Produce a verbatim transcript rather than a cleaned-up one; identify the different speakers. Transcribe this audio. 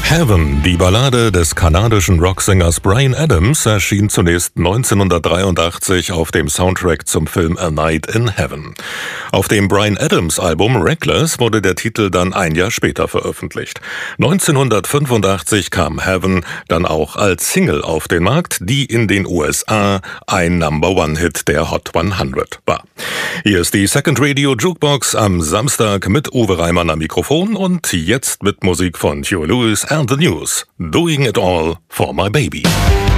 Speaker 1: Heaven, die Ballade des kanadischen Rocksängers Bryan Adams, erschien zunächst neunzehnhundertdreiundachtzig auf dem Soundtrack zum Film A Night in Heaven. Auf dem Bryan Adams Album Reckless wurde der Titel dann ein Jahr später veröffentlicht. neunzehnhundertfünfundachtzig kam Heaven dann auch als Single auf den Markt, die in den U S A ein Number-One-Hit der Hot hundert war. Hier ist die Second Radio Jukebox am Samstag mit Uwe Reimann am Mikrofon und jetzt mit Musik von Huey Lewis and the News. Doing it all for my baby.